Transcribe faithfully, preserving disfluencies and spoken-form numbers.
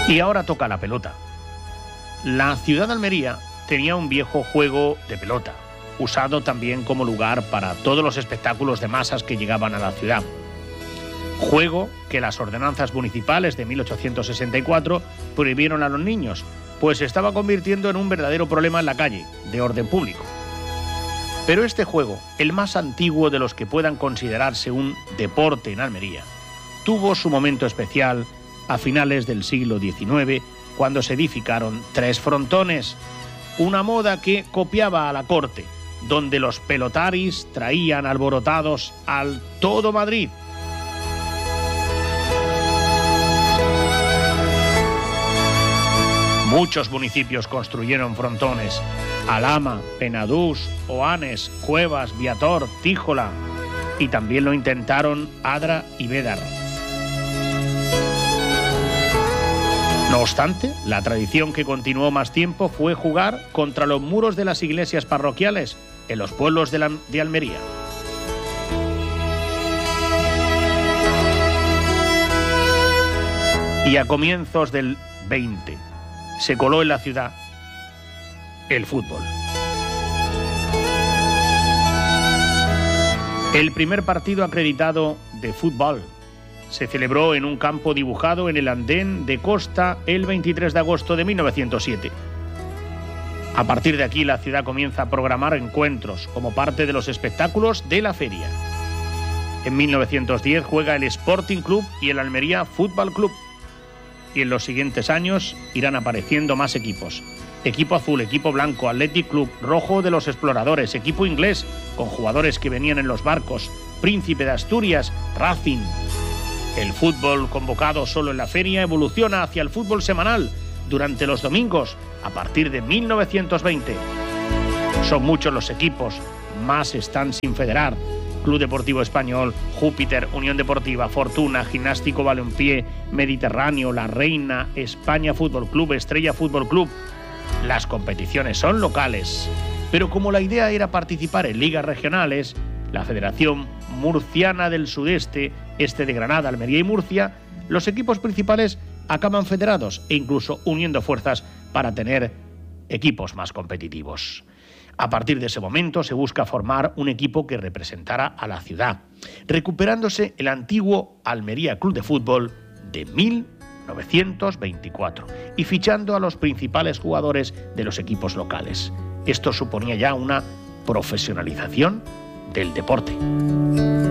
Y ahora toca la pelota. La ciudad de Almería tenía un viejo juego de pelota, usado también como lugar para todos los espectáculos de masas que llegaban a la ciudad. Juego que las ordenanzas municipales de mil ochocientos sesenta y cuatro prohibieron a los niños, pues se estaba convirtiendo en un verdadero problema en la calle, de orden público. Pero este juego, el más antiguo de los que puedan considerarse un deporte en Almería, tuvo su momento especial a finales del siglo diecinueve, cuando se edificaron tres frontones, una moda que copiaba a la corte, donde los pelotaris traían alborotados al todo Madrid. Muchos municipios construyeron frontones: Alhama, Penadús, Oanes, Cuevas, Viator, Tíjola, y también lo intentaron Adra y Bédar. No obstante, la tradición que continuó más tiempo fue jugar contra los muros de las iglesias parroquiales en los pueblos de, la, de Almería. Y a comienzos del veinte se coló en la ciudad el fútbol. El primer partido acreditado de fútbol se celebró en un campo dibujado en el andén de Costa el veintitrés de agosto de mil novecientos siete. A partir de aquí, la ciudad comienza a programar encuentros como parte de los espectáculos de la feria. En mil novecientos diez juega el Sporting Club y el Almería Fútbol Club. Y en los siguientes años irán apareciendo más equipos: equipo azul, equipo blanco, Athletic Club, rojo de los exploradores, equipo inglés con jugadores que venían en los barcos, Príncipe de Asturias, Racing. El fútbol convocado solo en la feria evoluciona hacia el fútbol semanal durante los domingos a partir de mil novecientos veinte. Son muchos los equipos, más están sin federar: Club Deportivo Español, Júpiter, Unión Deportiva, Fortuna, Gimnástico Balompié, Mediterráneo, La Reina, España Fútbol Club, Estrella Fútbol Club. Las competiciones son locales, pero como la idea era participar en ligas regionales, la Federación Murciana del Sudeste, este de Granada, Almería y Murcia, los equipos principales acaban federados e incluso uniendo fuerzas para tener equipos más competitivos. A partir de ese momento se busca formar un equipo que representara a la ciudad, recuperándose el antiguo Almería Club de Fútbol de mil novecientos veinticuatro y fichando a los principales jugadores de los equipos locales. Esto suponía ya una profesionalización del deporte.